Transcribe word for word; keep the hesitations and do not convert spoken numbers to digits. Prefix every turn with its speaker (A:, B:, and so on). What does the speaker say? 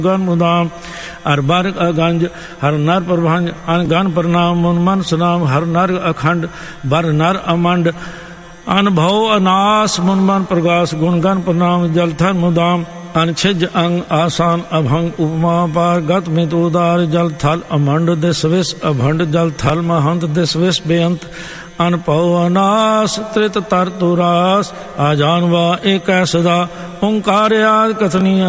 A: gun मुदाम हर बार अगंज हर नर प्रभंज अन gun प्रणाम मुन मन सुनाम हर नर अखंड बर नर अमंड अनुभव अनास मुन मन प्रगास गुणगन प्रणाम जल थर मुदाम अनछिज अंग आसान अभंग उपमा पार गत मित उदार जल थल अमंड दिस विष अभंड जल थल महंत दिस विष बेअंत अनपव अनास त्रित तर तुरास आजानवा एक सदा ओंकार आद कथनीय